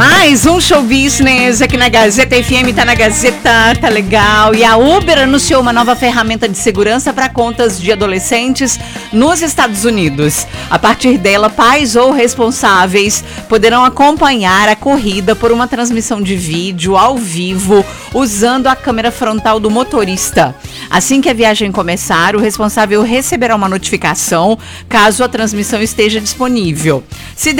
Mais um show business aqui na Gazeta FM, tá na Gazeta, tá legal. E a Uber anunciou uma nova ferramenta de segurança para contas de adolescentes nos Estados Unidos. A partir dela, pais ou responsáveis poderão acompanhar a corrida por uma transmissão de vídeo ao vivo usando a câmera frontal do motorista. Assim que a viagem começar, o responsável receberá uma notificação caso a transmissão esteja disponível. Se